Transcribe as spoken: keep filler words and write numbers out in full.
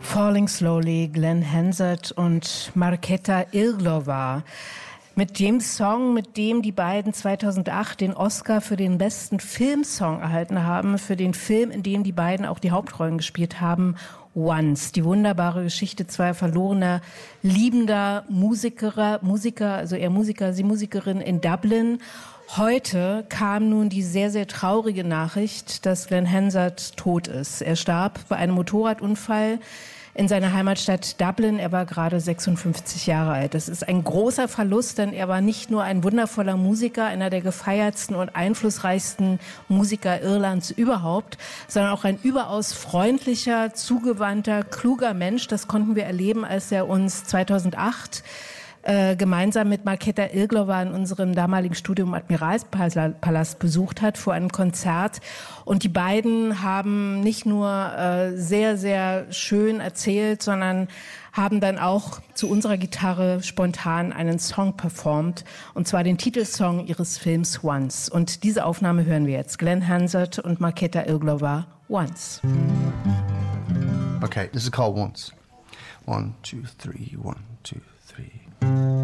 Falling Slowly, Glenn Hansard und Markéta Irglová. Mit dem Song, mit dem die beiden zweitausendacht den Oscar für den besten Filmsong erhalten haben, für den Film, in dem die beiden auch die Hauptrollen gespielt haben, Once. Die wunderbare Geschichte zweier verlorener, liebender Musiker, Musiker, also er Musiker, sie Musikerin in Dublin. Heute kam nun die sehr, sehr traurige Nachricht, dass Glenn Hansard tot ist. Er starb bei einem Motorradunfall in seiner Heimatstadt Dublin. Er war gerade sechsundfünfzig Jahre alt. Das ist ein großer Verlust, denn er war nicht nur ein wundervoller Musiker, einer der gefeiertsten und einflussreichsten Musiker Irlands überhaupt, sondern auch ein überaus freundlicher, zugewandter, kluger Mensch. Das konnten wir erleben, als er uns zweitausendacht Äh, gemeinsam mit Markéta Irglová in unserem damaligen Studio im Admiralspalast besucht hat vor einem Konzert. Und die beiden haben nicht nur äh, sehr, sehr schön erzählt, sondern haben dann auch zu unserer Gitarre spontan einen Song performt, und zwar den Titelsong ihres Films Once. Und diese Aufnahme hören wir jetzt. Glenn Hansard und Markéta Irglová, Once. Okay, this is called Once. One, two, three, one, two, three.